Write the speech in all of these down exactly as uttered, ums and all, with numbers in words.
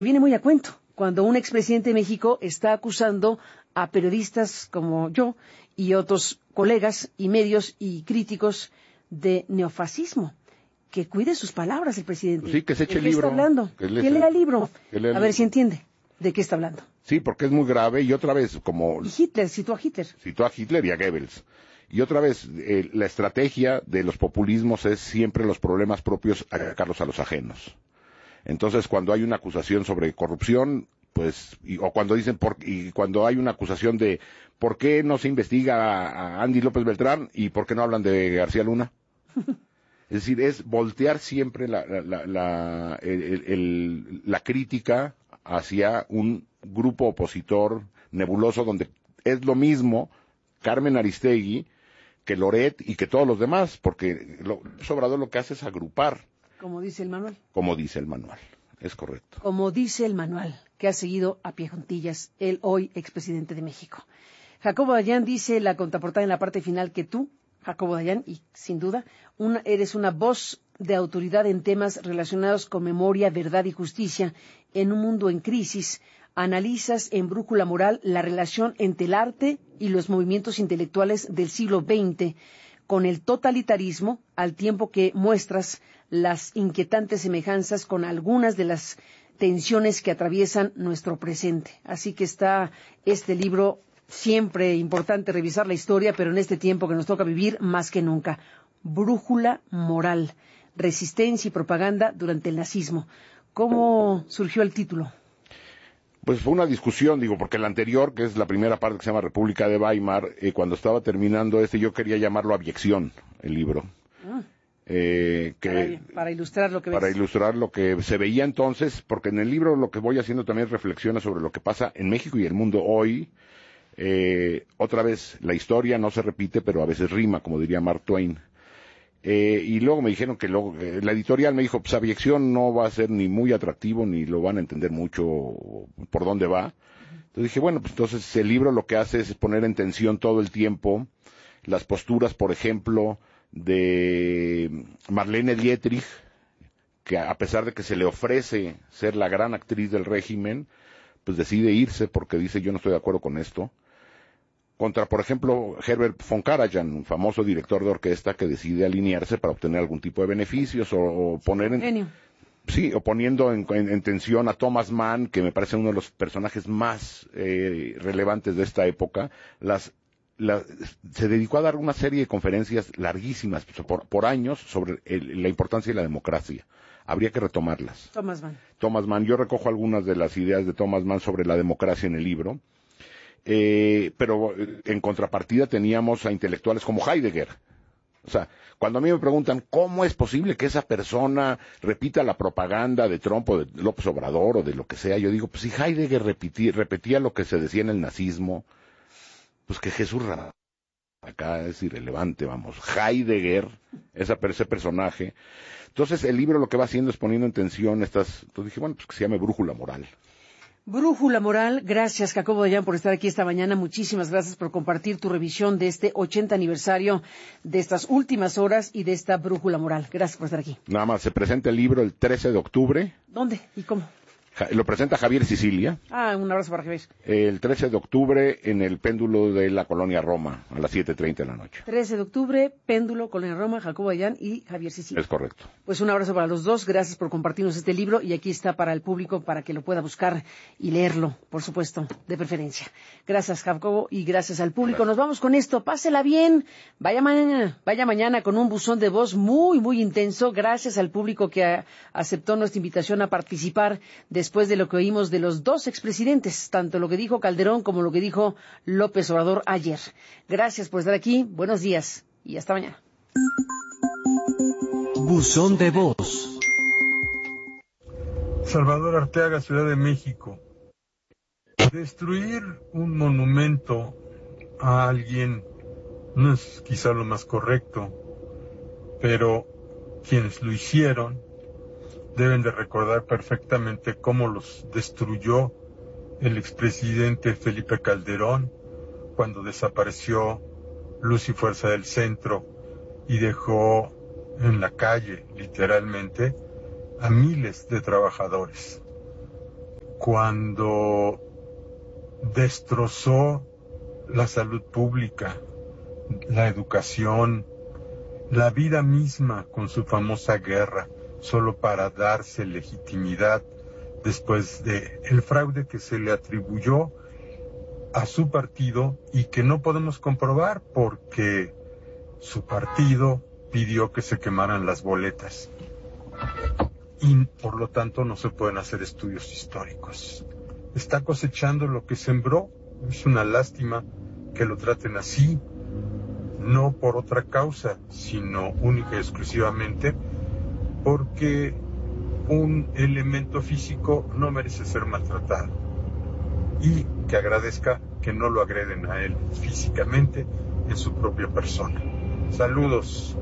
viene muy a cuento cuando un expresidente de México está acusando a periodistas como yo y otros colegas y medios y críticos de neofascismo. Que cuide sus palabras el presidente. Pues sí, que se eche ¿De el qué libro. está hablando? Que, que lea el libro. Que lea el a ver libro. si entiende de qué está hablando. Sí, porque es muy grave y otra vez, como... Y Hitler, citó a Hitler. Citó a Hitler y a Goebbels. Y otra vez, eh, la estrategia de los populismos es siempre los problemas propios achacarlos a los ajenos. Entonces, cuando hay una acusación sobre corrupción, pues, y, o cuando dicen, por, y cuando hay una acusación de por qué no se investiga a, a Andy López Beltrán y por qué no hablan de García Luna. Es decir, es voltear siempre la, la, la, la, el, el, la crítica hacia un grupo opositor nebuloso donde es lo mismo Carmen Aristegui que Loret y que todos los demás, porque lo, Obrador lo que hace es agrupar. Como dice el manual. Como dice el manual, es correcto. Como dice el manual, que ha seguido a pie juntillas el hoy expresidente de México. Jacobo Dayan dice la contraportada en la parte final que tú, Jacobo Dayan, y sin duda, una, eres una voz de autoridad en temas relacionados con memoria, verdad y justicia en un mundo en crisis. Analizas en Brújula Moral la relación entre el arte y los movimientos intelectuales del siglo veinte con el totalitarismo, al tiempo que muestras las inquietantes semejanzas con algunas de las tensiones que atraviesan nuestro presente. Así que está este libro. Siempre importante revisar la historia, pero en este tiempo que nos toca vivir, más que nunca. Brújula Moral, resistencia y propaganda durante el nazismo. ¿Cómo surgió el título? Pues fue una discusión, digo, porque el anterior, que es la primera parte que se llama República de Weimar, eh, cuando estaba terminando este, yo quería llamarlo Abyección, el libro. Ah. Eh, que, para, para ilustrar lo que para ves. ilustrar lo que se veía entonces, porque en el libro lo que voy haciendo también es reflexiones sobre lo que pasa en México y el mundo hoy. Eh, otra vez, la historia no se repite, pero a veces rima, como diría Mark Twain. Eh, y luego me dijeron que luego, eh, la editorial me dijo, pues Abyección no va a ser ni muy atractivo, ni lo van a entender mucho por dónde va. Entonces dije, bueno, pues entonces el libro lo que hace es poner en tensión todo el tiempo las posturas, por ejemplo, de Marlene Dietrich, que a pesar de que se le ofrece ser la gran actriz del régimen, pues decide irse porque dice, yo no estoy de acuerdo con esto. Contra, por ejemplo, Herbert von Karajan, un famoso director de orquesta que decide alinearse para obtener algún tipo de beneficios o, o poner en... Genio. Sí, o poniendo en, en, en tensión a Thomas Mann, que me parece uno de los personajes más eh, relevantes de esta época. Las, la, se dedicó a dar una serie de conferencias larguísimas, por, por años, sobre el, la importancia de la democracia. Habría que retomarlas. Thomas Mann. Thomas Mann. Yo recojo algunas de las ideas de Thomas Mann sobre la democracia en el libro. Eh, pero en contrapartida teníamos a intelectuales como Heidegger. O sea, cuando a mí me preguntan cómo es posible que esa persona repita la propaganda de Trump o de López Obrador o de lo que sea, yo digo, pues si Heidegger repetía, repetía lo que se decía en el nazismo, pues que Jesús acá es irrelevante, vamos. Heidegger, esa, ese personaje. Entonces el libro lo que va haciendo es poniendo en tensión estas... Entonces dije, bueno, pues que se llame Brújula Moral. Brújula Moral, gracias Jacobo Dayan por estar aquí esta mañana, muchísimas gracias por compartir tu revisión de este ochenta aniversario de estas últimas horas y de esta Brújula Moral. Gracias por estar aquí. Nada más, se presenta el libro el trece de octubre. ¿Dónde y cómo? Lo presenta Javier Sicilia. Ah, un abrazo para Javier. El trece de octubre en el péndulo de la Colonia Roma, a las siete treinta de la noche. trece de octubre, péndulo, Colonia Roma, Jacobo Dayan y Javier Sicilia. Es correcto. Pues un abrazo para los dos, gracias por compartirnos este libro y aquí está para el público para que lo pueda buscar y leerlo, por supuesto, de preferencia. Gracias Jacobo y gracias al público. Gracias. Nos vamos con esto, pásela bien, vaya mañana, vaya mañana con un buzón de voz muy, muy intenso. Gracias al público que a, aceptó nuestra invitación a participar después de lo que oímos de los dos expresidentes, tanto lo que dijo Calderón como lo que dijo López Obrador ayer. Gracias por estar aquí, buenos días y hasta mañana. Buzón de voz. Salvador Arteaga, Ciudad de México. Destruir un monumento a alguien no es quizá lo más correcto, pero quienes lo hicieron deben de recordar perfectamente cómo los destruyó el expresidente Felipe Calderón cuando desapareció Luz y Fuerza del Centro y dejó en la calle, literalmente, a miles de trabajadores. cuando destrozó la salud pública, la educación, la vida misma con su famosa guerra, solo para darse legitimidad después de el fraude que se le atribuyó a su partido y que no podemos comprobar porque su partido pidió que se quemaran las boletas y por lo tanto no se pueden hacer estudios históricos. Está cosechando lo que sembró. Es una lástima que lo traten así, no por otra causa, sino única y exclusivamente porque un elemento físico no merece ser maltratado, y que agradezca que no lo agreden a él físicamente en su propia persona. Saludos.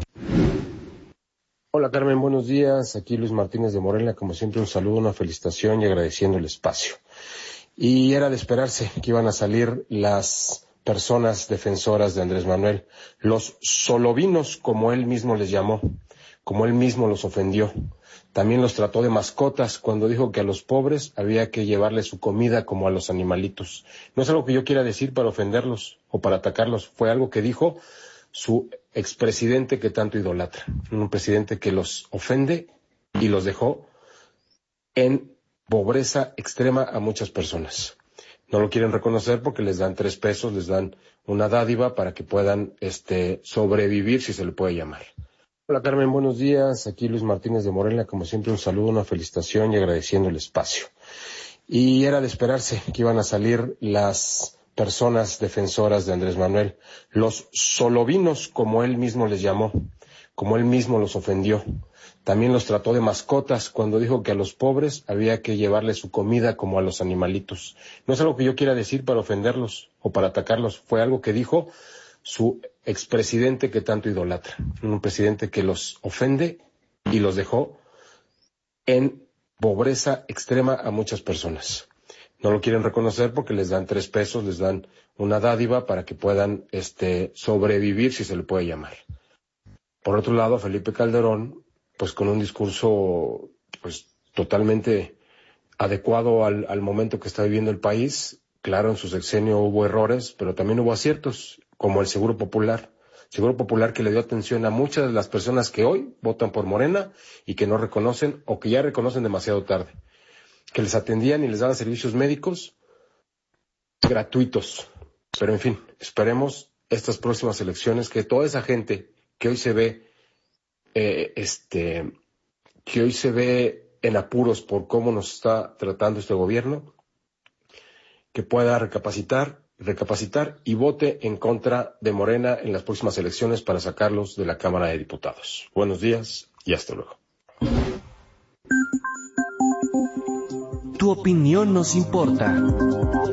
Hola Carmen, buenos días. Aquí Luis Martínez de Morelia, como siempre un saludo, una felicitación y agradeciendo el espacio. Y era de esperarse que iban a salir las personas defensoras de Andrés Manuel, los solovinos, como él mismo les llamó, como él mismo los ofendió. También los trató de mascotas cuando dijo que a los pobres había que llevarles su comida como a los animalitos. No es algo que yo quiera decir para ofenderlos o para atacarlos, fue algo que dijo su expresidente que tanto idolatra, un presidente que los ofende y los dejó en pobreza extrema a muchas personas. No lo quieren reconocer porque les dan tres pesos, les dan una dádiva para que puedan este, sobrevivir, si se le puede llamar. Hola Carmen, buenos días. Aquí Luis Martínez de Morelia, como siempre un saludo, una felicitación y agradeciendo el espacio. Y era de esperarse que iban a salir las personas defensoras de Andrés Manuel, los solovinos, como él mismo les llamó, como él mismo los ofendió. También los trató de mascotas cuando dijo que a los pobres había que llevarles su comida como a los animalitos. No es algo que yo quiera decir para ofenderlos o para atacarlos, fue algo que dijo su expresidente que tanto idolatra, un presidente que los ofende y los dejó en pobreza extrema a muchas personas. No lo quieren reconocer porque les dan tres pesos, les dan una dádiva para que puedan este, sobrevivir, si se le puede llamar. Por otro lado, Felipe Calderón, pues con un discurso pues totalmente adecuado al, al momento que está viviendo el país. Claro, en su sexenio hubo errores, pero también hubo aciertos, como el Seguro Popular. Seguro Popular que le dio atención a muchas de las personas que hoy votan por Morena y que no reconocen o que ya reconocen demasiado tarde. Que les atendían y les daban servicios médicos gratuitos. Pero en fin, esperemos estas próximas elecciones que toda esa gente que hoy se ve, eh, este, que hoy se ve en apuros por cómo nos está tratando este gobierno, que pueda recapacitar, recapacitar y vote en contra de Morena en las próximas elecciones para sacarlos de la Cámara de Diputados. Buenos días y hasta luego. Tu opinión nos importa.